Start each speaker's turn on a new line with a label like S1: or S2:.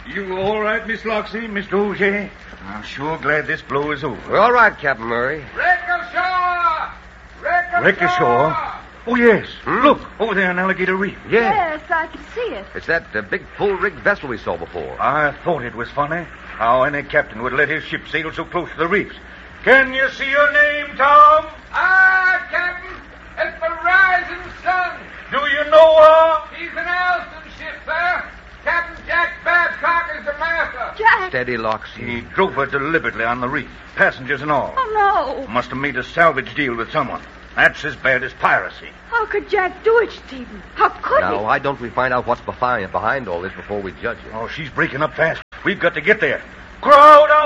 S1: You all right, Miss Loxie, Mr. Auger? I'm sure glad this blow is over.
S2: We're all right, Captain Murray.
S3: Wreck ashore!
S1: Wreck ashore? Oh, yes. Look, over there on Alligator Reef.
S4: Yes, I can see it.
S2: It's that big full-rigged vessel we saw before.
S1: I thought it was funny how any captain would let his ship sail so close to the reefs. Can you see your name, Tom?
S3: Ah, Captain, it's the Rising Sun.
S1: Do you know her?
S3: He's an Alston ship, sir. Captain Jack Babcock is the master.
S4: Jack!
S2: Steady, Loxie.
S1: He drove her deliberately on the reef, passengers and all.
S4: Oh, no.
S1: Must have made a salvage deal with someone. That's as bad as piracy.
S4: How could Jack do it, Stephen? How could
S2: Now,
S4: he?
S2: why don't we find out what's behind all this before we judge it?
S1: Oh, she's breaking up fast. We've got to get there. Crowd out!